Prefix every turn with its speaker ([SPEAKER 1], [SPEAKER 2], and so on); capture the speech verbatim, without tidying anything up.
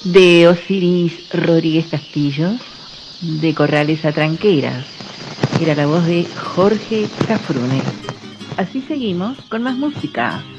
[SPEAKER 1] de Osiris Rodríguez Castillo, de Corrales a Tranqueras. Era la voz de Jorge Cafrune. Así seguimos con más música.